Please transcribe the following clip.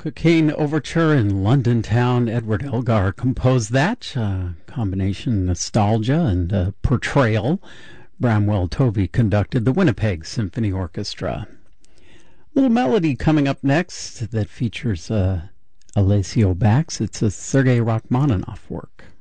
Cocaine Overture in London Town. Edward Elgar composed that. Combination nostalgia and portrayal. Bramwell Tovey conducted the Winnipeg Symphony Orchestra. Little melody coming up next that features Alessio Bax. It's a Sergei Rachmaninoff work.